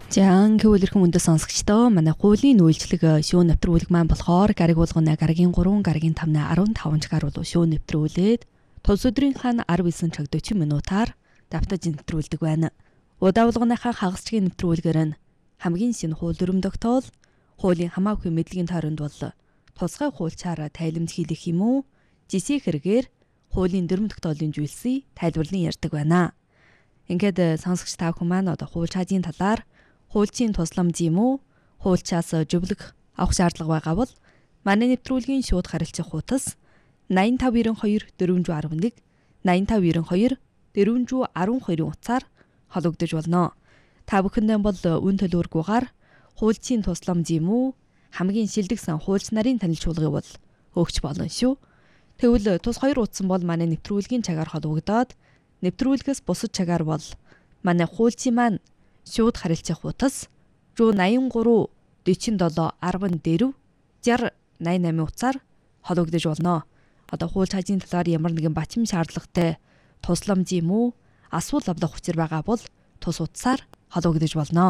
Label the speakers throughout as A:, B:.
A: За гэвэл өндөр сонсогчдоо манай хуулийн үйлчлэг шүүн нэвтрүүлэг маань болохоор гариг болгоно гаригийн 3, гаригийн 5-ны 15 ч гаруул шүүн нэвтрүүлээд тус өдрийнхаа 19 цаг 40 минутаар давтаж нэвтрүүлдэг байна. Удаа болгоныхаа хагасчгийн нэвтрүүлгээр нь хамгийн шинэ хууль дүрм тогтоол, хуулийн хамаагүй мэдлэгийн тойронд бол тусгай хуульчаар тайлбар хийх юм уу? Жишээ хэрэгээр хуулийн дүрм тогтоолын зүйлсийг тайлбарлан ярьдаг байна. Ингээд сонсогч та бүхэн маань одоо хууль чаажийн талаар хуульчийн тусламж юм уу? Хуульчаас зөвлөх авах шаардлага байгаа бол манай нэвтрүүлгийн шууд харилцах хуудас 8592 411 8592 412 утсаар холбогдож болно. Та бүхэндээ бол үн төлбөргүйгээр хуульчийн тусламж юм уу? Хамгийн шилдэгсэн хуульч нарын танилцуулгыг бол өгч болно шүү. Тэгвэл тус 2 утсан бол манай нэвтрүүлгийн цагаар холбогдоод нэвтрүүлгээс бусад цагаар бол манай хуульчийн маань шууд харилцах хуудас 183 47 14 6088 утсаар холбогдож болно. Одоо хууль чаажийн талаар ямар нэгэн бачим шаардлагатай тусламж юм уу? Асуул авлах учир байгаа бол тус утсаар холбогдож болно.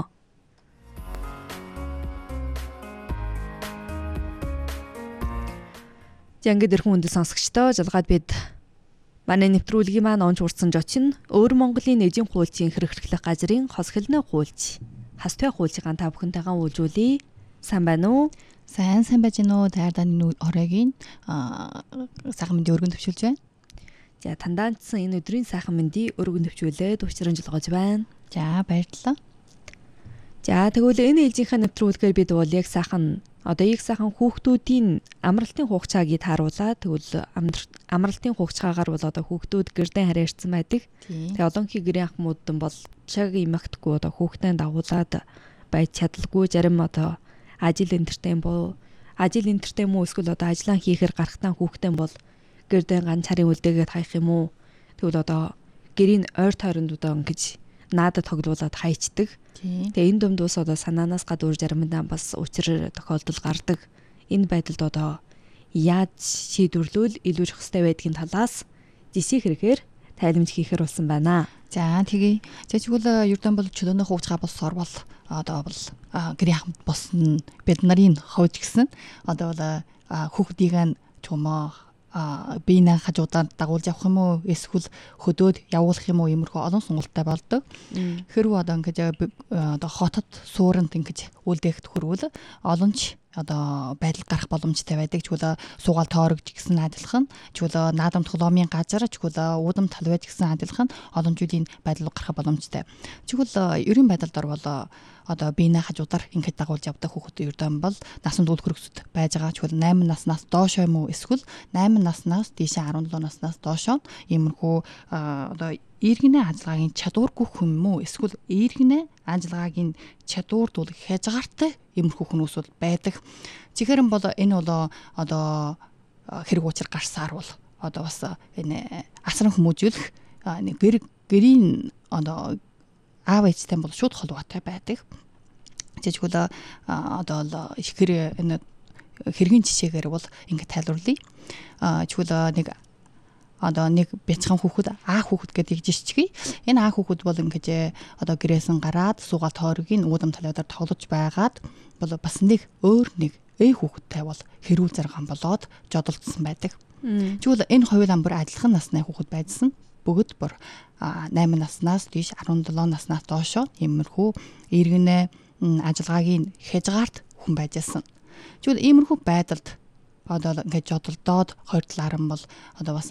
A: Ингээд өрхөн үндэс сонсогчдоо жалгаад бид манай нэвтрүүлгийн маань онч урдсан жочин Өөр Монголын нэгжийн хуульчийн хэрэглэх газрын хос хэлний хуульч хастай хуульчийн та бүхэнтэйгээ уулзуулъя. Сайн байна уу?
B: Сайн байж гэнэ үү? Таардааны оройгийн сайхан мэндийг өргөн төвшүүлж байна.
A: За тандаанцсан энэ өдрийн сайхан мэндийг өргөн төвшүүлээд учрамжилгаж байна.
B: За баярлалаа.
A: За тэгвэл энэ ээлжийнхээ нэвтрүүлгээр бид бол яг сайхан хүүхдүүдийн амралтын хугацааг тааруулаад тэгвэл амралтын хугацаагаар бол одоо хүүхдүүд гэрдэн харьяарсан байдаг. Тэгээ олонхий гэрийн ахмууддан бол чаг имэгтгүй одоо хүүхдэн дагуулад байж чадалгүй зарим одоо ажил энтертэйн муу эсвэл одоо ажиллаа хийхээр гарахтаа хүүхдэн бол гэрдэн ганц харийн үлдээгээд хаях юм уу? Тэгвэл одоо гэрийн ойр тойронд одоо ингэж наадад тоглуулад хайчдаг. Тэгээ энэ дүмдөөс одоо санаанаас гадуур заримдаа бас учир тохиолдол гардаг. Энэ байдалд одоо яаж шийдвэрлүүл илүү зохистой байдгийн талаас жишээ хэрэгээр тайлбарж хийхээр болсон байна.
B: За тэгье. Тэгвэл ердөө бол чөлөөний хугацаа болсоор бол одоо бол гэрийн хамт болсон бид нарын хойж гисэн одоо бол хүүхдийг нь чумаа биенээ хажуудаар дагуулж явах юм уу эсвэл хөдөөд явуулах юм уу иймэрхүү олон сонголттой болдог. Хэрвээ одоо ингэж одоо хотод сууранд ингэж үлдээх төрвөл олонч одоо байдал гарах боломжтой байдаг. Чүлээ суугаал тоорогч гэсэн адилхан, чүлээ наадам тоглоомын газар, чүлээ уудам талваж гэсэн адилхан олон жилийн байдал гарах боломжтой. Чүлээ ерөн байдалд орвол одоо биенээ хажуудаар ингэж дагуулж явдаг хүүхэд ердөө бол насан турш хөргөсөд байж байгаа. Чүлээ 8 наснаас доош юм уу эсвэл 8 наснаас дээшээ 17 наснаас доош иймэрхүү одоо иргэнэ ажиллагааг чадваргүй хүн мүү эсвэл иргэнэ ажиллагааг чадвардуул хязгаартай иймэрхүү хүмүүс бол байдаг. Жихэрэн бол энэ бол одоо хэрэг учир гарсаар бол одоо бас энэ асран хүмүүжүүлэх гэрийн одоо аав ээжтэй бол шууд холбоотой байдаг. Жишээлбэл одоо ихэр энэ хэргийн жишээгээр бол ингэ тайлбарлая. Жишээлбэл нэг бяцхан хүүхэд хүүхэд гэдэг жишчгийг энэ хүүхэд бол ингэж одоо гэрээсэн гараад суугаал тооргийн уудам талуудаар тоглож байгаад бол бас нэг хүүхэдтэй бол хэрүүл зарган болоод жодолдсон байдаг. Тэгвэл энэ хоёул амбар адилхан насны хүүхэд байдсан. Бүгд бүр 8 наснаас дээш 17 наснаас доош иймэрхүү иргэнэ ажиллагааг хязгаарт хүн байжсэн. Тэгвэл иймэрхүү байдалд одоо ингээд жодолдоод хоёр талаар нь бол одоо бас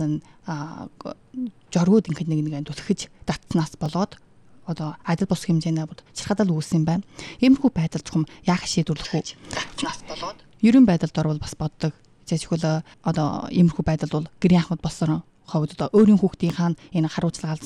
B: жоргууд ингээд нэг түлхэж татснаас болоод одоо адил бус хэмжээний чирхадал үүссэн байна. Иймэрхүү байдалд хүм яах шийдвэрлэх үү? Татснаас болоод ерөн байдалд орвол бас боддог. Жишээлбэл одоо иймэрхүү байдал бол гэрийн ахмад болсон ховд одоо өөрийн хүүхдийн хаан энэ харуулцлага